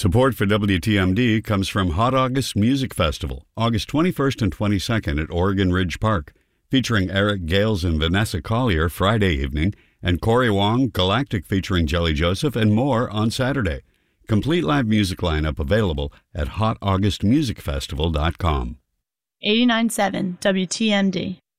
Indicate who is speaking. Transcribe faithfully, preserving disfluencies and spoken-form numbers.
Speaker 1: Support for W T M D comes from Hot August Music Festival, August twenty-first and twenty-second at Oregon Ridge Park, featuring Eric Gales and Vanessa Collier Friday evening, and Corey Wong, Galactic featuring Jelly Joseph, and more on Saturday. Complete live music lineup available at hot august music festival dot com.
Speaker 2: eighty-nine point seven W T M D.